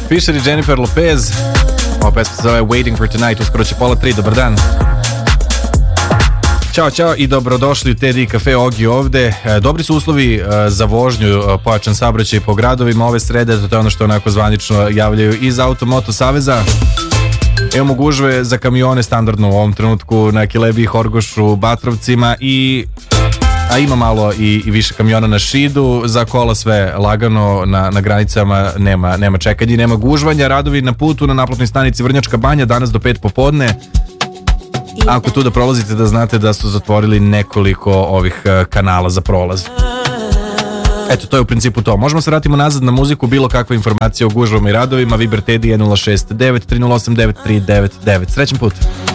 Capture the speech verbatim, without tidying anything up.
Fisher i Jennifer Lopez. Ova pesma se zove Waiting for Tonight. Uskoro će pola tri, dobar dan. Ćao, čao i dobrodošli u T D Cafe, Ogi ovde. Dobri su uslovi za vožnju, pojačan saobraćaj po gradovima ove srede, to je ono što onako zvanično javljaju iz Automoto Saveza. Imamo gužve za kamione standardno u ovom trenutku na Kilebi, Horgošu, Batrovcima i a ima malo i, i više kamiona na Šidu. Za kola sve lagano, na, na granicama nema, nema čekanja, nema gužvanja. Radovi na putu na naplatnoj stanici Vrnjačka Banja danas do pet popodne. Ako tu da prolazite, da znate da su zatvorili nekoliko ovih kanala za prolaz. Eto, to je u principu to. Možemo se vratimo nazad na muziku, bilo kakva informacija o gužvama i radovima. Viber Teddy je nula šest devet tri nula osam devet tri devet devet. Srećan put.